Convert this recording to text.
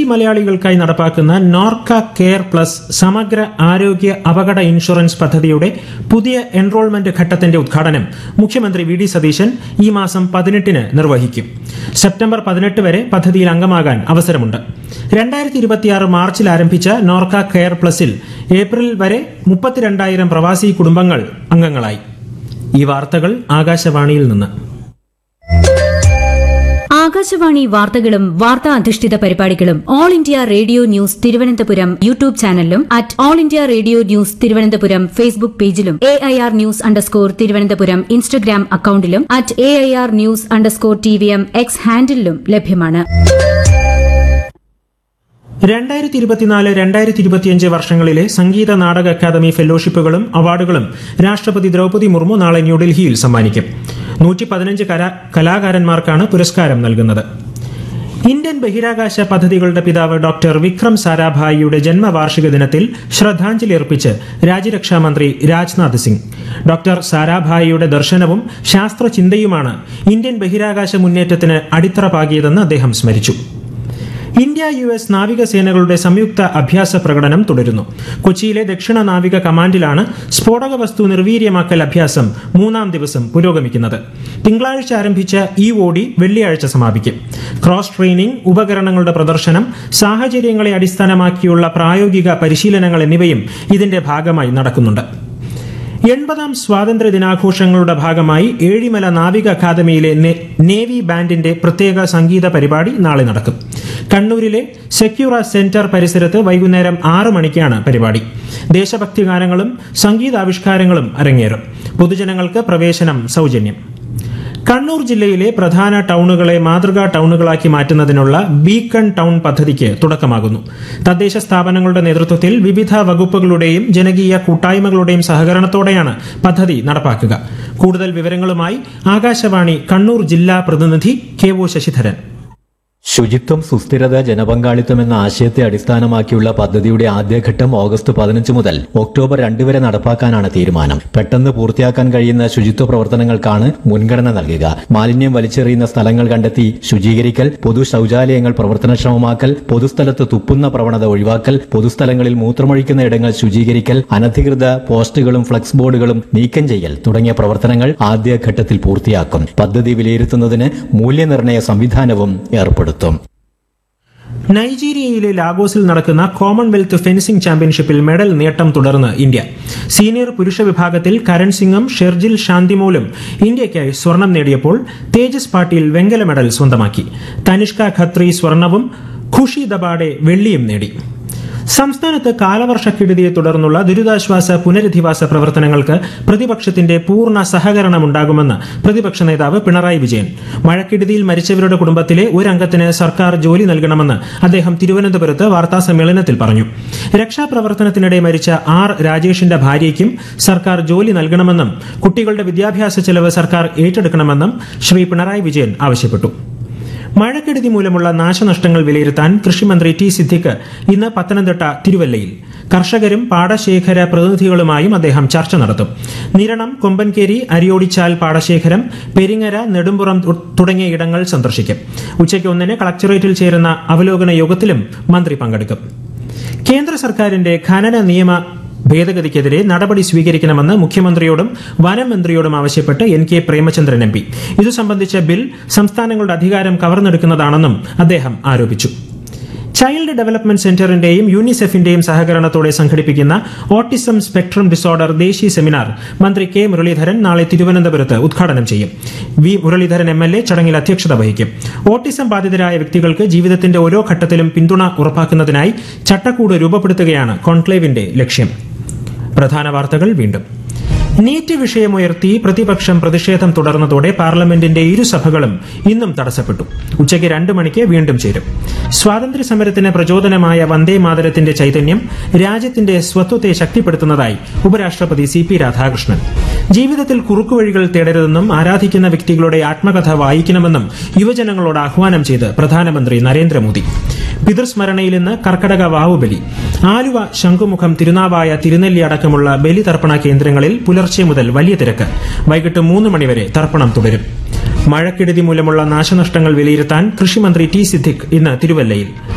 മലയാളികൾക്കായി നടപ്പാക്കുന്ന Norka care plus സമഗ്ര ആരോഗ്യ അപകട ഇൻഷുറൻസ് പദ്ധതിയുടെ പുതിയ എൻറോൾമെന്റ് ഘട്ടത്തിന്റെ ഉദ്ഘാടനം മുഖ്യമന്ത്രി വി ഡി സതീശൻ ഈ മാസം 18-ന് നിർവഹിക്കും. സെപ്റ്റംബർ 18 വരെ പദ്ധതിയിൽ അംഗമാകാൻ അവസരമുണ്ട്. 2026 മാർച്ചിൽ ആരംഭിച്ച നോർക്ക കെയർ പ്ലസിൽ ഏപ്രിൽ വരെ 32,000 പ്രവാസി കുടുംബങ്ങൾ അംഗങ്ങളായി. ഈ വാർത്തകൾ ആകാശവാണിയിൽ നിന്ന്. ആകാശവാണി വാർത്തകളും വാർത്താ അധിഷ്ഠിത പരിപാടികളും all India radio news Thiruvananthapuram YouTube ചാനലിലും @all India radio news Thiruvananthapuram Facebook പേജിലും AIR ന്യൂസ് _ തിരുവനന്തപുരം ഇൻസ്റ്റഗ്രാം അക്കൌണ്ടിലും @AIR ന്യൂസ് _TVM X ഹാൻഡിലും ലഭ്യമാണ്. 2024-2025 വർഷങ്ങളിലെ സംഗീത നാടക അക്കാദമി ഫെലോഷിപ്പുകളും അവാർഡുകളും രാഷ്ട്രപതി ദ്രൌപദി മുർമു നാളെ ന്യൂഡൽഹിയിൽ സമ്മാനിക്കും. 115 കലാകാരന്മാർക്കാണ് പുരസ്കാരം നൽകുന്നത്. ഇന്ത്യൻ ബഹിരാകാശ പദ്ധതികളുടെ പിതാവ് ഡോക്ടർ വിക്രം സാരാഭായിയുടെ ജന്മവാർഷിക ദിനത്തിൽ ശ്രദ്ധാഞ്ജലി അർപ്പിച്ച് രാജ്യരക്ഷാമന്ത്രി രാജ്നാഥ് സിംഗ്. ഡോക്ടർ സാരാഭായിയുടെ ദർശനവും ശാസ്ത്രചിന്തയുമാണ് ഇന്ത്യൻ ബഹിരാകാശ മുന്നേറ്റത്തിന് അടിത്തറ പാകിയതെന്ന് അദ്ദേഹം സ്മരിച്ചു. ഇന്ത്യ-US നാവികസേനകളുടെ സംയുക്ത അഭ്യാസ പ്രകടനം തുടരുന്നു. കൊച്ചിയിലെ ദക്ഷിണ നാവിക കമാൻഡിലാണ് സ്ഫോടക വസ്തു നിർവീര്യമാക്കൽ അഭ്യാസം 3-ാം ദിവസം പുരോഗമിക്കുന്നത്. തിങ്കളാഴ്ച ആരംഭിച്ച ഈ ഓടി വെള്ളിയാഴ്ച സമാപിക്കും. ക്രോസ് ട്രെയിനിംഗ്, ഉപകരണങ്ങളുടെ പ്രദർശനം, സാഹചര്യങ്ങളെ അടിസ്ഥാനമാക്കിയുള്ള പ്രായോഗിക പരിശീലനങ്ങൾ എന്നിവയും ഇതിന്റെ ഭാഗമായി നടക്കുന്നുണ്ട്. 80-ാം സ്വാതന്ത്ര്യ ദിനാഘോഷങ്ങളുടെ ഭാഗമായി ഏഴിമല നാവിക അക്കാദമിയിലെ നേവി ബാൻഡിന്റെ പ്രത്യേക സംഗീത പരിപാടി നാളെ നടക്കും. കണ്ണൂരിലെ സെക്യൂറ സെന്റർ പരിസരത്ത് വൈകുന്നേരം 6 മണിക്കാണ് പരിപാടി. ദേശഭക്തി ഗാനങ്ങളും സംഗീതാവിഷ്കാരങ്ങളും അരങ്ങേറും. പൊതുജനങ്ങൾക്ക് പ്രവേശനം സൌജന്യം. കണ്ണൂർ ജില്ലയിലെ പ്രധാന ടൌണുകളെ മാതൃകാ ടൌണുകളാക്കി മാറ്റുന്നതിനുള്ള ബീക്കൺ ടൌൺ പദ്ധതിക്ക് തുടക്കമാകുന്നു. തദ്ദേശ സ്ഥാപനങ്ങളുടെ നേതൃത്വത്തിൽ വിവിധ വകുപ്പുകളുടെയും ജനകീയ കൂട്ടായ്മകളുടെയും സഹകരണത്തോടെയാണ് പദ്ധതി നടപ്പാക്കുക. കൂടുതൽ വിവരങ്ങളുമായി ആകാശവാണി കണ്ണൂർ ജില്ലാ പ്രതിനിധി KO ശശിധരൻ. ശുചിത്വം, സുസ്ഥിരത, ജനപങ്കാളിത്തം എന്ന ആശയത്തെ അടിസ്ഥാനമാക്കിയുള്ള പദ്ധതിയുടെ ആദ്യഘട്ടം ഓഗസ്റ്റ് 15 മുതൽ ഒക്ടോബർ 2 വരെ നടപ്പാക്കാനാണ് തീരുമാനം. പെട്ടെന്ന് പൂർത്തിയാക്കാൻ കഴിയുന്ന ശുചിത്വ പ്രവർത്തനങ്ങൾക്കാണ് മുൻഗണന നൽകുക. മാലിന്യം വലിച്ചെറിയുന്ന സ്ഥലങ്ങൾ കണ്ടെത്തി ശുചീകരിക്കൽ, പൊതു ശൌചാലയങ്ങൾ പ്രവർത്തനക്ഷമമാക്കൽ, പൊതുസ്ഥലത്ത് തുപ്പുന്ന പ്രവണത ഒഴിവാക്കൽ, പൊതുസ്ഥലങ്ങളിൽ മൂത്രമൊഴിക്കുന്ന ഇടങ്ങൾ ശുചീകരിക്കൽ, അനധികൃത പോസ്റ്റുകളും ഫ്ലക്സ് ബോർഡുകളും നീക്കം ചെയ്യൽ തുടങ്ങിയ പ്രവർത്തനങ്ങൾ ആദ്യഘട്ടത്തിൽ പൂർത്തിയാക്കും. പദ്ധതി വിലയിരുത്തുന്നതിന് മൂല്യനിർണ്ണയ സംവിധാനവും ഏർപ്പെടുത്തും. നൈജീരിയയിലെ ലാഗോസിൽ നടക്കുന്ന കോമൺവെൽത്ത് ഫെൻസിംഗ് ചാമ്പ്യൻഷിപ്പിൽ മെഡൽ നേട്ടം തുടർന്ന് ഇന്ത്യ. സീനിയർ പുരുഷ വിഭാഗത്തിൽ കരൺ സിംഗും ഷെർജിൽ ശാന്തിമോലും ഇന്ത്യയ്ക്കായി സ്വർണം നേടിയപ്പോൾ തേജസ് പാട്ടീൽ വെങ്കല മെഡൽ സ്വന്തമാക്കി. തനിഷ്ക ഖത്രി സ്വർണവും ഖുഷി ദബാഡെ വെള്ളിയും നേടി. സംസ്ഥാനത്ത് കാലവർഷക്കെടുതിയെ തുടർന്നുള്ള ദുരിതാശ്വാസ പുനരധിവാസ പ്രവർത്തനങ്ങൾക്ക് പ്രതിപക്ഷത്തിന്റെ പൂർണ്ണ സഹകരണമുണ്ടാകുമെന്ന് പ്രതിപക്ഷ നേതാവ് പിണറായി വിജയൻ. മഴക്കെടുതിയിൽ മരിച്ചവരുടെ കുടുംബത്തിലെ ഒരംഗത്തിന് സർക്കാർ ജോലി നൽകണമെന്ന് അദ്ദേഹം തിരുവനന്തപുരത്ത് വാർത്താസമ്മേളനത്തിൽ പറഞ്ഞു. രക്ഷാപ്രവർത്തനത്തിനിടെ മരിച്ച R രാജേഷിന്റെ ഭാര്യയ്ക്കും സർക്കാർ ജോലി നൽകണമെന്നും കുട്ടികളുടെ വിദ്യാഭ്യാസ ചെലവ് സർക്കാർ ഏറ്റെടുക്കണമെന്നും ശ്രീ പിണറായി വിജയൻ ആവശ്യപ്പെട്ടു. മഴക്കെടുതി മൂലമുള്ള നാശനഷ്ടങ്ങൾ വിലയിരുത്താൻ കൃഷിമന്ത്രി T സിദ്ദിഖ് ഇന്ന് പത്തനംതിട്ട തിരുവല്ലയിൽ കർഷകരും പാടശേഖര പ്രതിനിധികളുമായും അദ്ദേഹം ചർച്ച നടത്തും. നിരണം, കൊമ്പൻകേരി, അരിയോടിച്ചാൽ പാടശേഖരം, പെരിങ്ങര, നെടുമ്പുറം തുടങ്ങിയ ഇടങ്ങൾ സന്ദർശിക്കും. ഉച്ചയ്ക്ക് 1-ന് കളക്ടറേറ്റിൽ ചേരുന്ന അവലോകന യോഗത്തിലും മന്ത്രി പങ്കെടുക്കും. കേന്ദ്ര സർക്കാരിന്റെ ഖനന നിയമ ഭേദഗതിക്കെതിരെ നടപടി സ്വീകരിക്കണമെന്ന് മുഖ്യമന്ത്രിയോടും വനം മന്ത്രിയോടും ആവശ്യപ്പെട്ട് NK പ്രേമചന്ദ്രൻ MP. ഇതു സംബന്ധിച്ച ബിൽ സംസ്ഥാനങ്ങളുടെ അധികാരം കവർന്നെടുക്കുന്നതാണെന്നും അദ്ദേഹം ആരോപിച്ചു. ചൈൽഡ് ഡെവലപ്മെന്റ് സെന്ററിന്റെയും യൂണിസെഫിന്റെയും സഹകരണത്തോടെ സംഘടിപ്പിക്കുന്ന ഓട്ടിസം സ്പെക്ട്രം ഡിസോർഡർ ദേശീയ സെമിനാർ മന്ത്രി K മുരളീധരൻ നാളെ തിരുവനന്തപുരത്ത് ഉദ്ഘാടനം ചെയ്യും. V മുരളീധരൻ MLA ചടങ്ങിൽ അധ്യക്ഷത വഹിക്കും. ഓട്ടിസം ബാധിതരായ വ്യക്തികൾക്ക് ജീവിതത്തിന്റെ ഓരോ ഘട്ടത്തിലും പിന്തുണ ഉറപ്പാക്കുന്നതിനായി ചട്ടക്കൂട് രൂപപ്പെടുത്തുകയാണ് കോൺക്ലേവിന്റെ ലക്ഷ്യം. പ്രധാന വാർത്തകൾ വീണ്ടും. നീറ്റ് വിഷയമുയർത്തി പ്രതിപക്ഷം പ്രതിഷേധം തുടർന്നതോടെ പാർലമെന്റിന്റെ ഇരുസഭകളും ഇന്നും തടസ്സപ്പെട്ടു. ഉച്ചയ്ക്ക് 2 മണിക്ക് വീണ്ടും ചേരും. സ്വാതന്ത്ര്യസമരത്തിന് പ്രചോദനമായ വന്ദേ മാതരത്തിന്റെ ചൈതന്യം രാജ്യത്തിന്റെ സ്വത്വത്തെ ശക്തിപ്പെടുത്തുന്നതായി ഉപരാഷ്ട്രപതി CP രാധാകൃഷ്ണൻ. ജീവിതത്തിൽ കുറുക്കുവഴികൾ തേടരുതെന്നും ആരാധിക്കുന്ന വ്യക്തികളുടെ ആത്മകഥ വായിക്കണമെന്നും യുവജനങ്ങളോട് ആഹ്വാനം ചെയ്ത് പ്രധാനമന്ത്രി നരേന്ദ്രമോദി. പിതൃസ്മരണയിൽ ഇന്ന് കർക്കടക വാവുബലി. ആലുവ, ശംഖുമുഖം, തിരുനാവായ, തിരുനെല്ലി അടക്കമുള്ള ബലിതർപ്പണ കേന്ദ്രങ്ങളിൽ പുലർച്ചെ മുതൽ വലിയ തിരക്ക്. വൈകിട്ട് 3 മണിവരെ തർപ്പണം തുടരും. മഴക്കെടുതി മൂലമുള്ള നാശനഷ്ടങ്ങൾ വിലയിരുത്താൻ കൃഷിമന്ത്രി T സിദ്ദിഖ് ഇന്ന് തിരുവല്ലയിൽ.